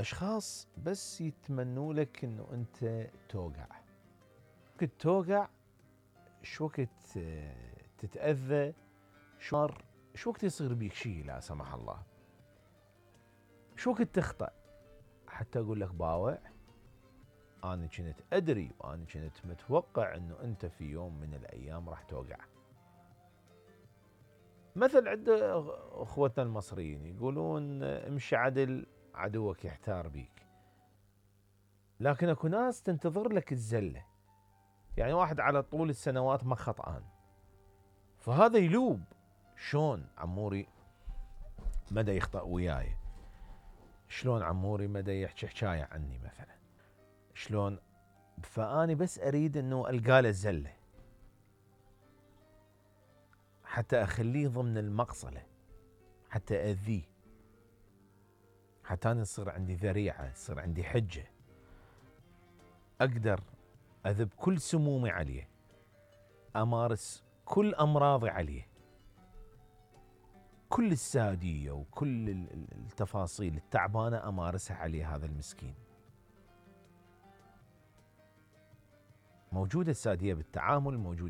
أشخاص بس يتمنوا لك إنه أنت توقع. وقت توقع، شو وقت تتأذى، شو وقت يصير بيك شيء لا سمح الله، شو وقت تخطأ حتى أقول لك باوع. أنا كنت أدري وأنا كنت متوقع إنه أنت في يوم من الأيام راح توقع. مثل عند أخوتنا المصريين يقولون امشي عدل عدوك يحتار بيك. لكن اكو ناس تنتظر لك الزلة، يعني واحد على طول السنوات ما خطأان، فهذا يلوب شلون عموري مدى يخطأ وياي، شلون عموري مدى يحكي حكاية عني مثلا، شلون. فأني بس أريد أنه ألقى له الزلة حتى أخليه ضمن المقصلة، حتى أذيه، حتى أنا يصير عندي ذريعة، يصير عندي حجة، أقدر أذب كل سمومي عليه، أمارس كل أمراضي عليه، كل السادية وكل التفاصيل التعبانة أمارسها عليه. هذا المسكين موجودة السادية بالتعامل، موجودة